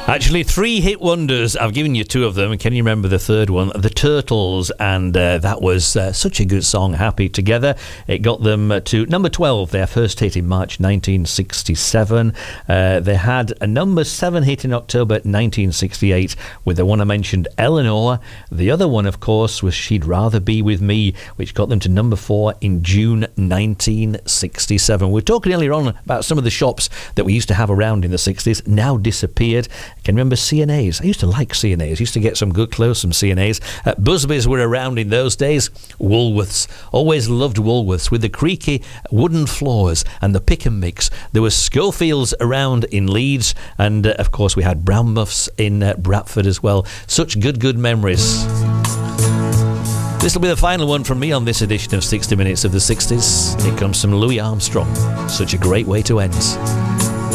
Actually, 3 hit wonders. I've given you 2 of them. Can you remember the third one? The Turtles, and that was such a good song, Happy Together. It got them to number 12, their first hit in March 1967. They had a number 7 hit in October 1968 with the one I mentioned, Eleanor. The other one, of course, was She'd Rather Be With Me, which got them to number 4 in June 1967. We were talking earlier on about some of the shops that we used to have around in the 60s, now disappeared. Can you remember C&A's? I used to like C&A's. Used to get some good clothes from C&A's. Busby's were around in those days. Woolworths. Always loved Woolworths with the creaky wooden floors and the pick and mix. There was Schofield's around in Leeds, and of course we had Brown Muffs in Bradford as well. Such good memories. This will be the final one from me on this edition of 60 Minutes of the 60s. Here comes some Louis Armstrong. Such a great way to end.